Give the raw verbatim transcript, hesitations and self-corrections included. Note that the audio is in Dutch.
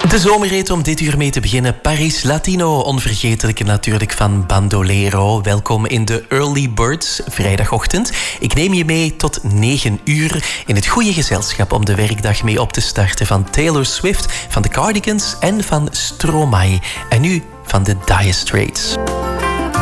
De zomerrit om dit uur mee te beginnen. Paris Latino, onvergetelijke natuurlijk van Bandolero. Welkom in de Early Birds, vrijdagochtend. Ik neem je mee tot negen uur in het goede gezelschap om de werkdag mee op te starten van Taylor Swift, van de Cardigans en van Stromae. En nu van de Dire Straits.